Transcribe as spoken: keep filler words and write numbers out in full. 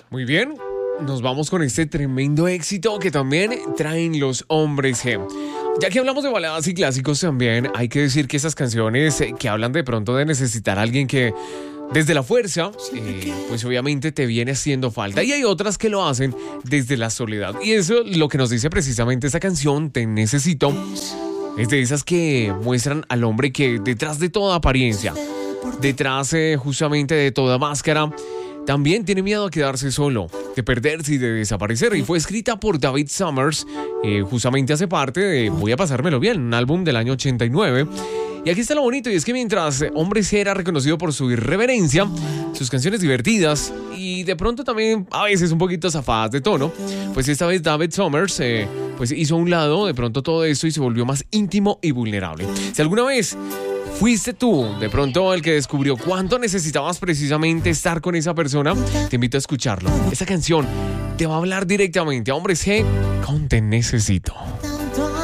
Muy bien, nos vamos con este tremendo éxito que también traen los hombres G. Ya que hablamos de baladas y clásicos también, hay que decir que esas canciones eh, que hablan de pronto de necesitar a alguien que desde la fuerza, eh, pues obviamente te viene haciendo falta. Y hay otras que lo hacen desde la soledad. Y eso es lo que nos dice precisamente esa canción, Te Necesito. Es de esas que muestran al hombre que detrás de toda apariencia, detrás eh, justamente de toda máscara, también tiene miedo a quedarse solo, de perderse y de desaparecer. Y fue escrita por David Summers, eh, justamente hace parte de Voy a pasármelo bien, un álbum del año ochenta y nueve. Y aquí está lo bonito, y es que mientras Hombres G era reconocido por su irreverencia, sus canciones divertidas y de pronto también a veces un poquito zafadas de tono, pues esta vez David Summers eh, pues hizo a un lado de pronto todo esto y se volvió más íntimo y vulnerable. Si alguna vez fuiste tú de pronto el que descubrió cuánto necesitabas precisamente estar con esa persona, te invito a escucharlo. Esta canción te va a hablar directamente a Hombres G con Te Necesito.